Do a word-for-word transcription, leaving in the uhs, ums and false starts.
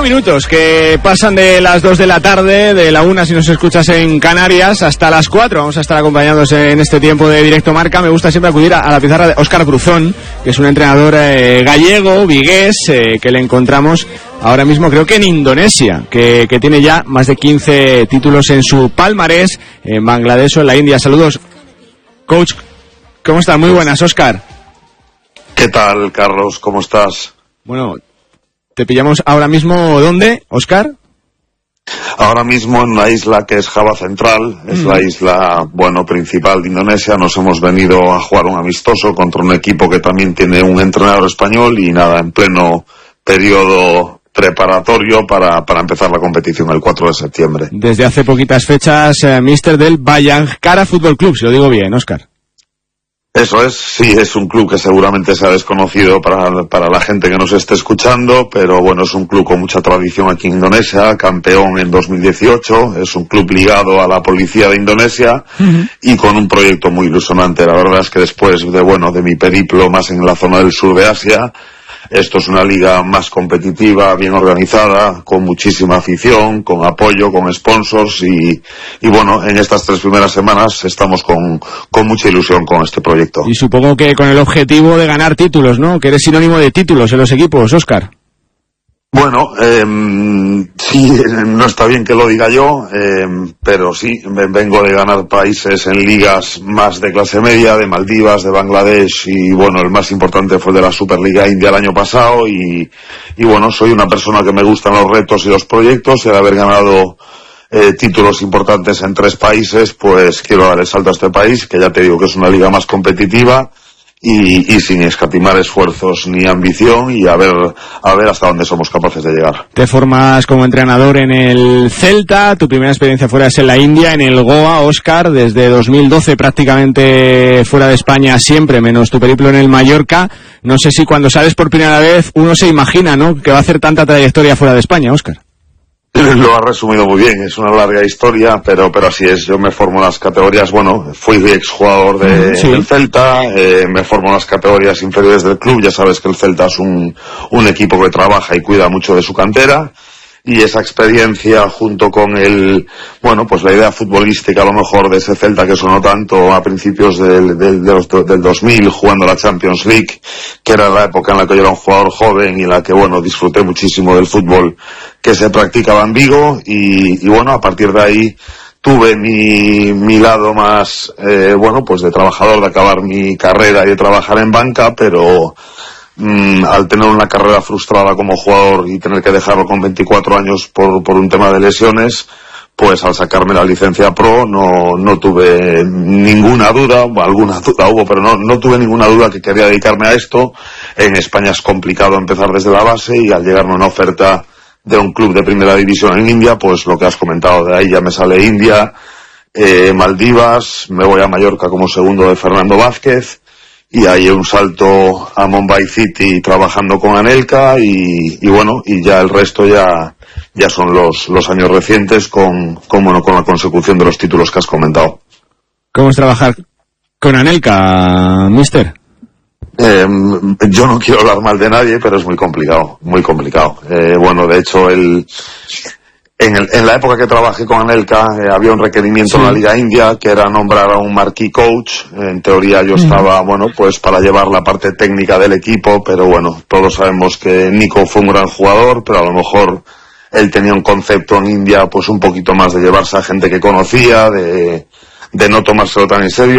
Cinco minutos que pasan de las dos de la tarde, de la una si nos escuchas en Canarias, hasta las cuatro. Vamos a estar acompañados en este tiempo de Directo Marca. Me gusta siempre acudir a, a la pizarra de Óscar Bruzón, que es un entrenador eh, gallego, vigués, eh, que le encontramos ahora mismo creo que en Indonesia, que, que tiene ya más de quince títulos en su palmarés, en Bangladesh o en la India. Saludos, coach. ¿Cómo estás? Muy buenas, Óscar. ¿Qué tal, Carlos? ¿Cómo estás? Bueno, te pillamos ahora mismo, ¿dónde, Óscar? Ahora mismo en la isla que es Java Central, es mm. la isla, bueno, principal de Indonesia. Nos hemos venido a jugar un amistoso contra un equipo que también tiene un entrenador español y nada, en pleno periodo preparatorio para, para empezar la competición el cuatro de septiembre. Desde hace poquitas fechas, eh, míster del Bayangkara Fútbol Club, si lo digo bien, Óscar. Eso es, sí, es un club que seguramente sea desconocido para, para la gente que nos esté escuchando, pero bueno, es un club con mucha tradición aquí en Indonesia, campeón en dos mil dieciocho, es un club ligado a la policía de Indonesia uh-huh. y con un proyecto muy ilusionante. La verdad es que después de, bueno, de mi periplo más en la zona del sur de Asia, esto es una liga más competitiva, bien organizada, con muchísima afición, con apoyo, con sponsors y, y bueno, en estas tres primeras semanas estamos con, con mucha ilusión con este proyecto. Y supongo que con el objetivo de ganar títulos, ¿no? Que eres sinónimo de títulos en los equipos, Óscar. Bueno, eh, sí, no está bien que lo diga yo, eh, pero sí, vengo de ganar países en ligas más de clase media, de Maldivas, de Bangladesh y bueno, el más importante fue de la Superliga India el año pasado y, y bueno, soy una persona que me gustan los retos y los proyectos y al haber ganado eh, títulos importantes en tres países, pues quiero dar el salto a este país, que ya te digo que es una liga más competitiva. Y, y sin escatimar esfuerzos ni ambición y a ver a ver hasta dónde somos capaces de llegar. Te formas como entrenador en el Celta, tu primera experiencia fuera es en la India, en el Goa, Óscar, desde dos mil doce prácticamente fuera de España siempre, menos tu periplo en el Mallorca. No sé si cuando sales por primera vez uno se imagina, ¿no?, que va a hacer tanta trayectoria fuera de España, Óscar. Lo has resumido muy bien, es una larga historia, pero pero así es, yo me formo en las categorías, bueno, fui exjugador de, sí. del Celta, eh, me formo en las categorías inferiores del club, ya sabes que el Celta es un, un equipo que trabaja y cuida mucho de su cantera, y esa experiencia junto con el, bueno, pues la idea futbolística a lo mejor de ese Celta que sonó tanto a principios del, del, del, del dos mil, jugando la Champions League, que era la época en la que yo era un jugador joven y en la que, bueno, disfruté muchísimo del fútbol que se practicaba en Vigo y, y bueno, a partir de ahí tuve mi, mi lado más, eh, bueno, pues de trabajador, de acabar mi carrera y de trabajar en banca, pero mm, al tener una carrera frustrada como jugador y tener que dejarlo con veinticuatro años por, por un tema de lesiones, pues al sacarme la licencia pro no, no tuve ninguna duda, alguna duda hubo, pero no, no tuve ninguna duda que quería dedicarme a esto. En España es complicado empezar desde la base y al llegarme una oferta de un club de primera división en India, pues lo que has comentado, de ahí ya me sale India, eh, Maldivas, me voy a Mallorca como segundo de Fernando Vázquez y ahí un salto a Mumbai City trabajando con Anelka y, y bueno, y ya el resto ya ya son los los años recientes con, con, bueno, con la consecución de los títulos que has comentado. ¿Cómo es trabajar con Anelka, mister? Eh, yo no quiero hablar mal de nadie, pero es muy complicado, muy complicado. Eh, bueno, de hecho, el, en, el, en la época que trabajé con Anelka eh, había un requerimiento sí. en la Liga India que era nombrar a un marquee coach. En teoría yo estaba, mm. bueno, pues para llevar la parte técnica del equipo, pero bueno, todos sabemos que Nico fue un gran jugador, pero a lo mejor él tenía un concepto en India pues un poquito más de llevarse a gente que conocía, de, de no tomárselo tan en serio.